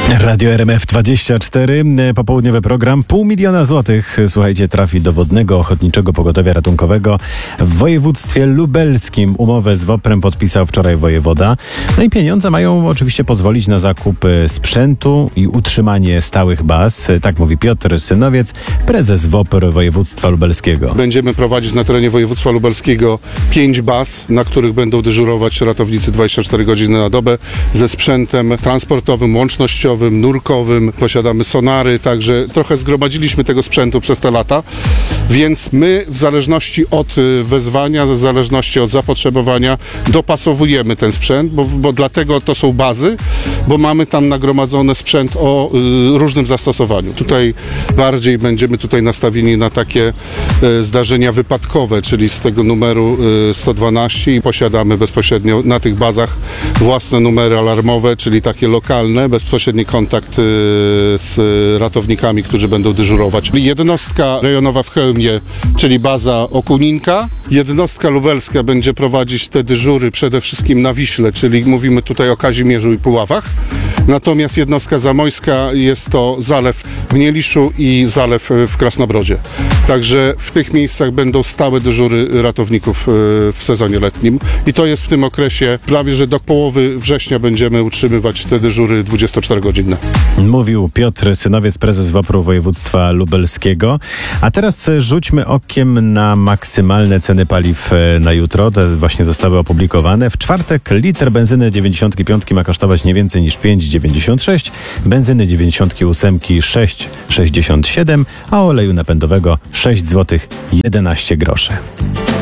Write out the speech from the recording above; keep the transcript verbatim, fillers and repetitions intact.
Radio R M F dwadzieścia cztery, popołudniowy program. Pół miliona złotych, słuchajcie, trafi do Wodnego Ochotniczego Pogotowia Ratunkowego w województwie lubelskim. Umowę z WOPR-em podpisał wczoraj wojewoda. No i pieniądze mają oczywiście pozwolić na zakup sprzętu i utrzymanie stałych baz. Tak mówi Piotr Synowiec, prezes WOPR województwa lubelskiego. Będziemy prowadzić na terenie województwa lubelskiego pięć baz, na których będą dyżurować ratownicy dwadzieścia cztery godziny na dobę ze sprzętem transportowym, łącznościowym, nurkowym. Posiadamy sonary, także trochę zgromadziliśmy tego sprzętu przez te lata, więc my w zależności od wezwania, w zależności od zapotrzebowania dopasowujemy ten sprzęt, bo, bo dlatego to są bazy, bo mamy tam nagromadzony sprzęt o y, różnym zastosowaniu. Tutaj bardziej będziemy tutaj nastawieni na takie y, zdarzenia wypadkowe, czyli z tego numeru y, sto dwanaście i posiadamy bezpośrednio na tych bazach własne numery alarmowe, czyli takie lokalne, bezpośredni kontakt y, z ratownikami, którzy będą dyżurować. Jednostka rejonowa w Chełmie, czyli baza Okuninka. Jednostka lubelska będzie prowadzić te dyżury przede wszystkim na Wiśle, czyli mówimy tutaj o Kazimierzu i Puławach. Natomiast jednostka zamojska jest to Zalew w Mnieliszu i Zalew w Krasnobrodzie. Także w tych miejscach będą stałe dyżury ratowników w sezonie letnim i to jest w tym okresie prawie, że do połowy września będziemy utrzymywać te dyżury dwudziestoczterogodzinne. Mówił Piotr Synowiec, prezes WOPR-u województwa lubelskiego. A teraz rzućmy okiem na maksymalne ceny paliw na jutro. Te właśnie zostały opublikowane. W czwartek litr benzyny dziewięćdziesiąt pięć ma kosztować nie więcej niż pięć dziewięćdziesiąt sześć, benzyny dziewięćdziesiąt osiem sześć sześćdziesiąt siedem, a oleju napędowego sześć złotych jedenaście groszy.